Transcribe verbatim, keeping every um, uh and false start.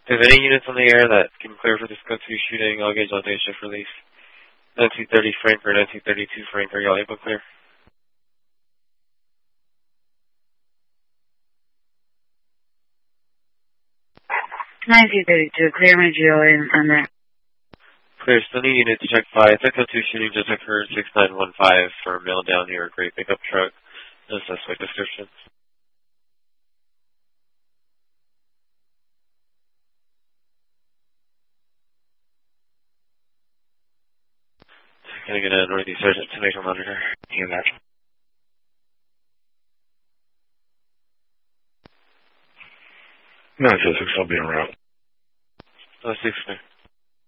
If any units on the air that can clear for this go to shooting, I'll gauge on day shift release. nineteen thirty Frank or nineteen thirty-two Frank, are y'all able to clear? nineteen thirty-two, clear my G O A on that. Clear, still need unit to check five. Echo two shooting just occurred six nine one five for a mail down here, a great pickup truck. No suspect description. Can I get a Northeast Sergeant to make a monitor? Yeah, that's. No, it's a six, I'll be en route. Oh, six,